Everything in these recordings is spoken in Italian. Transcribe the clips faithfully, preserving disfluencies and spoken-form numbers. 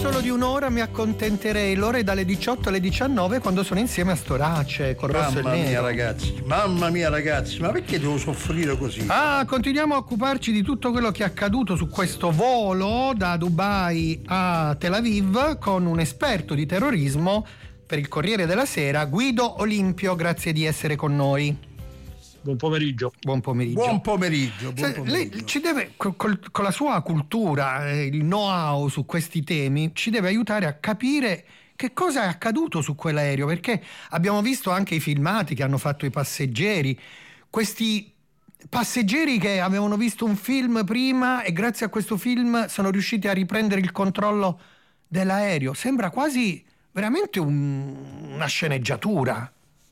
solo di un'ora mi accontenterei. L'ora è dalle diciotto alle diciannove quando sono insieme a Storace con Rosso e Mamma Nero. mia ragazzi, mamma mia ragazzi, ma perché devo soffrire così? Ah, continuiamo a occuparci di tutto quello che è accaduto su questo volo da Dubai a Tel Aviv con un esperto di terrorismo per il Corriere della Sera, Guido Olimpio. Grazie di essere con noi. Buon pomeriggio. Buon pomeriggio. Buon pomeriggio. Buon Cioè, pomeriggio. lei ci deve, col, col, con la sua cultura, eh, il know-how su questi temi, ci deve aiutare a capire che cosa è accaduto su quell'aereo, perché abbiamo visto anche i filmati che hanno fatto i passeggeri, questi passeggeri che avevano visto un film prima e grazie a questo film sono riusciti a riprendere il controllo dell'aereo. Sembra quasi veramente un, una sceneggiatura.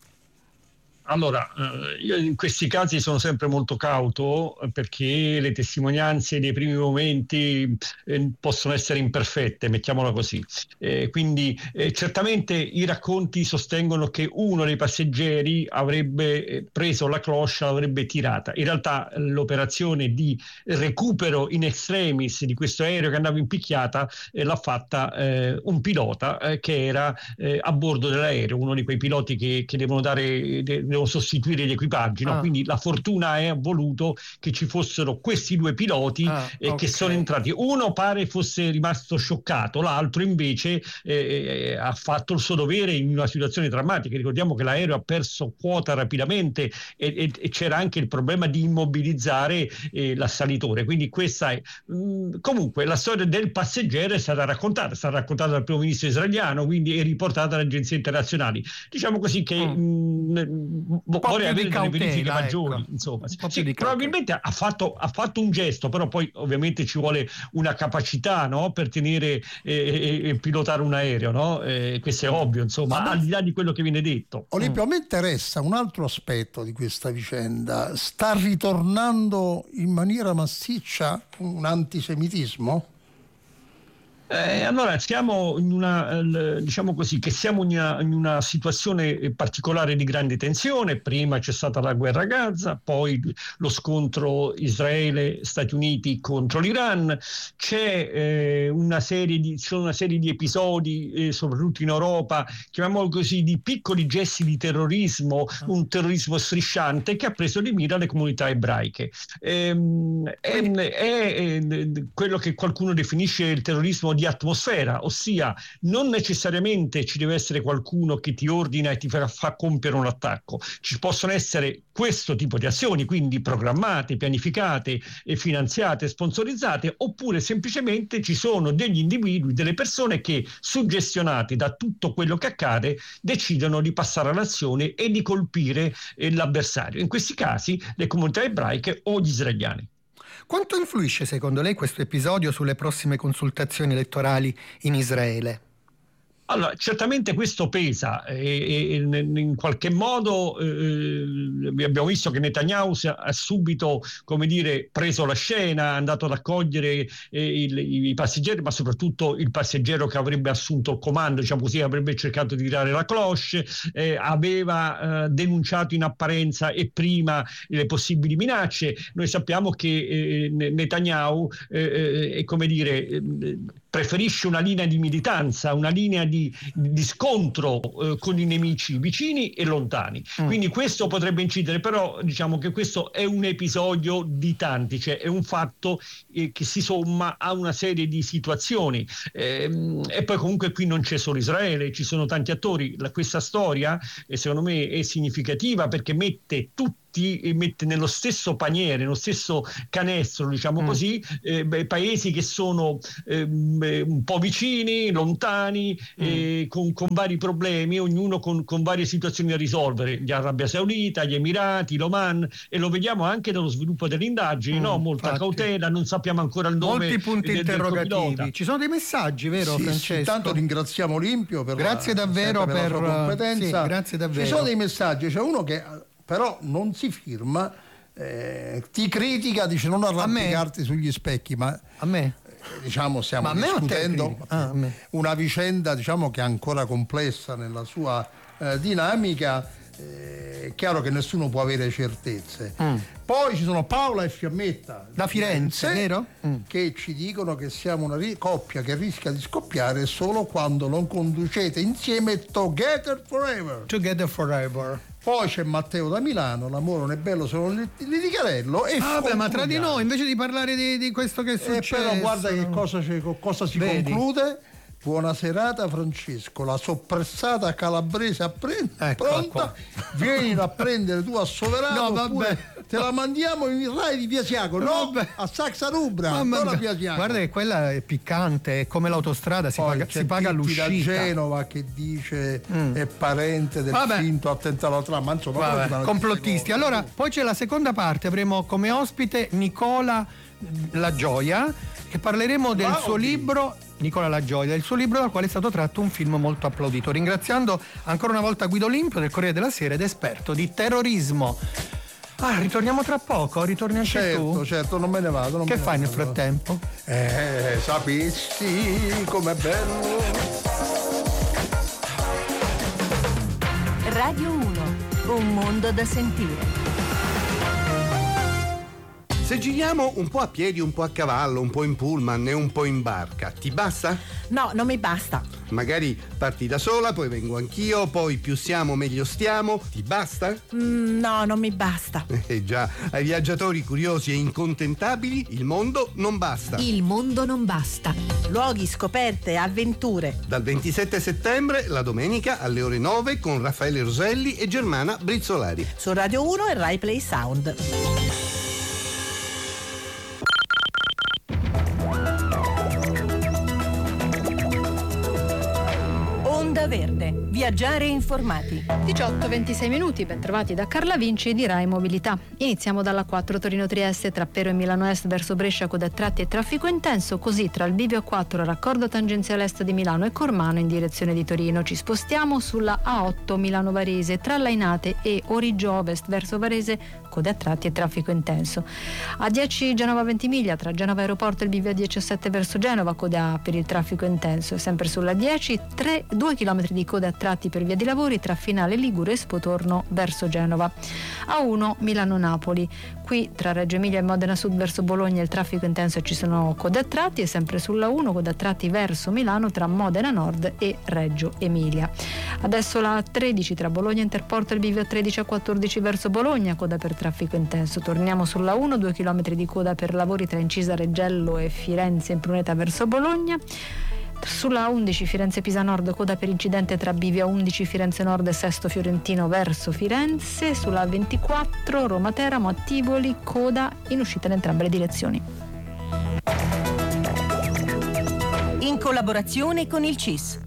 Allora, io in questi casi sono sempre molto cauto perché le testimonianze dei primi momenti possono essere imperfette, mettiamola così. Eh, quindi eh, certamente i racconti sostengono che uno dei passeggeri avrebbe preso la cloche, l'avrebbe tirata. In realtà l'operazione di recupero in extremis di questo aereo che andava in picchiata eh, l'ha fatta eh, un pilota eh, che era eh, a bordo dell'aereo, uno di quei piloti che, che devono dare... De, devono sostituire gli equipaggi, no? Ah. Quindi la fortuna ha voluto che ci fossero questi due piloti ah, eh, okay. che sono entrati. Uno pare fosse rimasto scioccato, l'altro invece eh, ha fatto il suo dovere in una situazione drammatica. Ricordiamo che l'aereo ha perso quota rapidamente e, e, e c'era anche il problema di immobilizzare eh, l'assalitore. Quindi questa è mh, comunque la storia del passeggero è stata raccontata, è stata raccontata dal primo ministro israeliano, quindi è riportata dalle agenzie internazionali. Diciamo così che mm. mh, vorrei avere delle verifiche maggiori, ecco. insomma. Un po' Sì, più di probabilmente ha fatto, ha fatto un gesto, però poi ovviamente ci vuole una capacità, no? Per tenere e eh, pilotare un aereo, no? Eh, questo è ovvio, insomma, Ma al di là di quello che viene detto. Olimpio, a me interessa un altro aspetto di questa vicenda. Sta ritornando in maniera massiccia un antisemitismo? Eh, allora siamo in una, diciamo così, che siamo in una, in una situazione particolare di grande tensione. Prima c'è stata la guerra a Gaza, poi lo scontro Israele-Stati Uniti contro l'Iran. C'è eh, una serie di, ci sono una serie di episodi, eh, soprattutto in Europa, chiamiamolo così, di piccoli gesti di terrorismo, un terrorismo strisciante che ha preso di mira le comunità ebraiche. Ehm, è, è, è quello che qualcuno definisce il terrorismo di atmosfera, ossia non necessariamente ci deve essere qualcuno che ti ordina e ti fa, fa compiere un attacco. Ci possono essere questo tipo di azioni, quindi programmate, pianificate, e finanziate, sponsorizzate, oppure semplicemente ci sono degli individui, delle persone che, suggestionati da tutto quello che accade, decidono di passare all'azione e di colpire eh, l'avversario. In questi casi le comunità ebraiche o gli israeliani. Quanto influisce secondo lei questo episodio sulle prossime consultazioni elettorali in Israele? Allora, certamente questo pesa e, e in qualche modo eh, abbiamo visto che Netanyahu ha subito, come dire, preso la scena, è andato ad accogliere eh, il, i passeggeri, ma soprattutto il passeggero che avrebbe assunto il comando, diciamo così, avrebbe cercato di tirare la cloche, eh, aveva eh, denunciato in apparenza e prima le possibili minacce. Noi sappiamo che eh, Netanyahu eh, è, come dire, eh, preferisce una linea di militanza, una linea di, di scontro eh, con i nemici vicini e lontani. Mm. Quindi questo potrebbe incidere, però diciamo che questo è un episodio di tanti, cioè è un fatto eh, che si somma a una serie di situazioni. Eh, e poi comunque qui non c'è solo Israele, ci sono tanti attori. La, questa storia eh, secondo me è significativa perché mette tutti e mette nello stesso paniere, nello stesso canestro, diciamo mm. così, eh, beh, paesi che sono eh, un po' vicini, lontani, mm. eh, con, con vari problemi, ognuno con, con varie situazioni da risolvere. Gli Arabia Saudita, gli Emirati, l'Oman, e lo vediamo anche dallo sviluppo delle indagini, mm, no? Molta infatti. cautela, non sappiamo ancora il nome. Molti punti del, interrogativi. del Ci sono dei messaggi, vero, sì, Francesco? Sì, tanto ringraziamo Olimpio per grazie la, davvero per, per la sua competenza. Sì, grazie davvero. Ci sono dei messaggi, c'è uno che però non si firma, eh, ti critica, dice non arrampicarti sugli specchi, ma a me eh, diciamo stiamo ma discutendo ah, una vicenda, diciamo, che è ancora complessa nella sua eh, dinamica. è chiaro che nessuno può avere certezze. Mm. Poi ci sono Paola e Fiammetta da Firenze, vero? Mm. Che ci dicono che siamo una ri- coppia che rischia di scoppiare solo quando non conducete insieme Together Forever. Together Forever. Poi c'è Matteo da Milano, l'amore non è bello se non litigarello. E ah, vabbè, ma tra di noi, invece di parlare di, di questo che è successo. E però guarda che cosa, c'è, cosa si Vedi? conclude. Buona serata Francesco, la soppressata calabrese a prendere, Eccola pronta, qua. vieni a prendere tu a Soverano, no, oppure te la mandiamo in Rai di Piasiago, no? Vabbè. A Saxa Rubra, Mamma non a mia. Piasiago. Guarda che quella è piccante, è come l'autostrada, si Poi paga, c'è si paga Titti all'uscita. da Genova che dice Mm. è parente del Vabbè. finto attentato alla trama, insomma, Vabbè, poi complottisti. Allora, poi c'è la seconda parte, avremo come ospite Nicola La Gioia, che parleremo del Wow. suo libro. Nicola La Gioia, del suo libro dal quale è stato tratto un film molto applaudito. Ringraziando ancora una volta Guido Limpio del Corriere della Sera ed esperto di terrorismo. Ah, ritorniamo tra poco, ritorni anche certo, tu? certo, non me ne vado. Non Che me ne fai nel vado. frattempo? Eh, sapessi com'è bello. Radio uno, un mondo da sentire. Se giriamo un po' a piedi, un po' a cavallo, un po' in pullman e un po' in barca, ti basta? No, non mi basta. Magari parti da sola, poi vengo anch'io, poi più siamo meglio stiamo, ti basta? Mm, no, non mi basta. Eh già, ai viaggiatori curiosi e incontentabili il mondo non basta. Il mondo non basta. Luoghi, scoperte, avventure. Dal ventisette settembre, la domenica alle ore nove con Raffaele Roselli e Germana Brizzolari. Su Radio uno e Rai Play Sound. Onda Verde. Viaggiare informati. diciotto ventisei minuti, ben trovati da Carla Vinci di Rai Mobilità. Iniziamo dalla quattro Torino-Trieste, tra Pero e Milano Est verso Brescia, coda a tratti e traffico intenso, così tra il bivio A quattro, raccordo tangenziale est di Milano e Cormano in direzione di Torino. Ci spostiamo sulla A otto Milano-Varese, tra Lainate e Origio Ovest verso Varese, coda a tratti e traffico intenso. A dieci Genova-Ventimiglia, tra Genova Aeroporto e il bivio A diciassette verso Genova, coda per il traffico intenso. Sempre sulla dieci, due chilometri di coda a tratti per via di lavori tra Finale Ligure e Spotorno verso Genova. A uno Milano-Napoli, qui tra Reggio Emilia e Modena Sud verso Bologna il traffico intenso e ci sono code a tratti, e sempre sulla uno coda a tratti verso Milano tra Modena Nord e Reggio Emilia. Adesso la tredici tra Bologna Interporto e il bivio tredici a quattordici verso Bologna, coda per traffico intenso. Torniamo sulla uno, due chilometri di coda per lavori tra Incisa Reggello e Firenze in Pruneta verso Bologna. Sulla undici Firenze-Pisa Nord, coda per incidente tra bivio undici Firenze Nord e Sesto Fiorentino verso Firenze. Sulla ventiquattro Roma-Teramo a Tivoli, coda in uscita in entrambe le direzioni. In collaborazione con il C I S.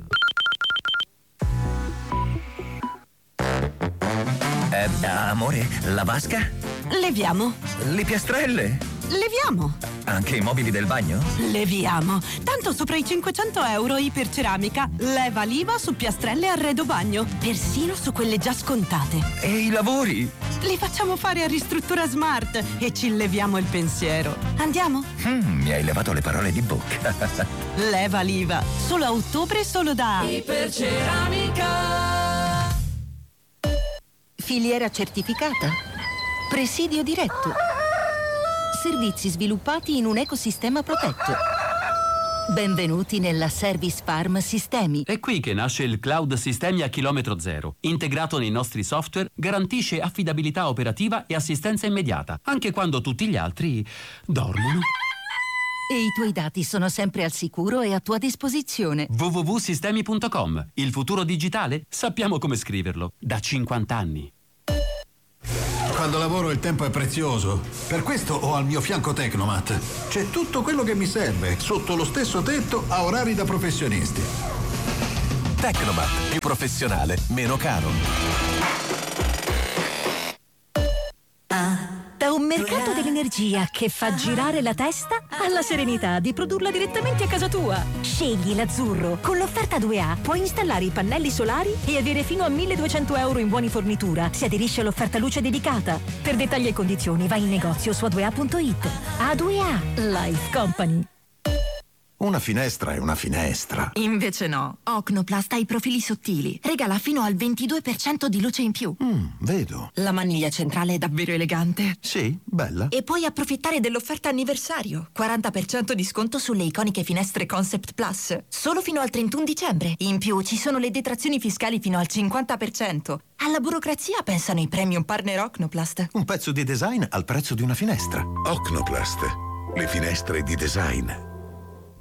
Eh, amore, la vasca? Leviamo. Le piastrelle? Leviamo. Anche i mobili del bagno? Leviamo. Tanto sopra i cinquecento euro iperceramica. Leva l'I V A su piastrelle e arredo bagno. Persino su quelle già scontate. E i lavori? Li facciamo fare a Ristruttura Smart e ci leviamo il pensiero. Andiamo? Mm, mi hai levato le parole di bocca. Leva l'I V A. Solo a ottobre, solo da Iperceramica. Filiera certificata. Presidio diretto. Servizi sviluppati in un ecosistema protetto. Benvenuti nella Service Farm Sistemi. È qui che nasce il Cloud Sistemi a chilometro zero. Integrato nei nostri software, garantisce affidabilità operativa e assistenza immediata, anche quando tutti gli altri dormono. E i tuoi dati sono sempre al sicuro e a tua disposizione. w w w punto sistemi punto com. Il futuro digitale? Sappiamo come scriverlo. Da cinquanta anni. Quando lavoro il tempo è prezioso. Per questo ho al mio fianco Tecnomat. C'è tutto quello che mi serve, sotto lo stesso tetto, a orari da professionisti. Tecnomat. Più professionale, meno caro. Ah, da un mercato dell'energia che fa girare la testa alla serenità di produrla direttamente a casa tua. Scegli l'azzurro. Con l'offerta due A puoi installare i pannelli solari e avere fino a milleduecento euro in buoni fornitura. Si aderisce all'offerta luce dedicata. Per dettagli e condizioni vai in negozio su a due a punto it. A due A Life Company. Una finestra è una finestra. Invece no. Ocnoplast ha i profili sottili. Regala fino al ventidue per cento di luce in più. Mm, vedo. La maniglia centrale è davvero elegante. Sì, bella. E puoi approfittare dell'offerta anniversario. quaranta per cento di sconto sulle iconiche finestre Concept Plus. Solo fino al trentuno dicembre. In più ci sono le detrazioni fiscali fino al cinquanta per cento. Alla burocrazia pensano i premium partner Ocnoplast. Un pezzo di design al prezzo di una finestra. Ocnoplast. Le finestre di design.